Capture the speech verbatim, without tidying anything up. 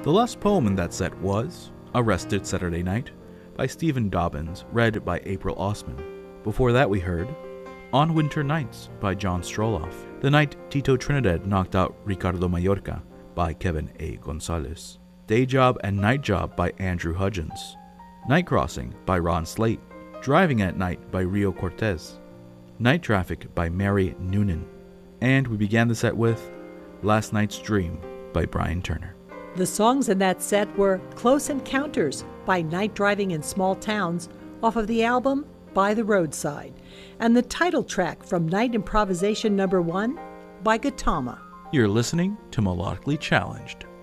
The last poem in that set was Arrested Saturday Night by Stephen Dobbins, read by April Osman. Before that we heard On Winter Nights by John Stroloff, the night Tito Trinidad knocked out Ricardo Mallorca by Kevin A. Gonzalez, Day Job and Night Job by Andrew Hudgens, Night Crossing by Ron Slate, Driving at Night by Rio Cortez, Night Traffic by Mary Noonan, and we began the set with Last Night's Dream by Brian Turner. The songs in that set were Close Encounters by Night Driving in Small Towns off of the album By the Roadside, and the title track from Night Improvisation Number One by Gautama. You're listening to Melodically Challenged.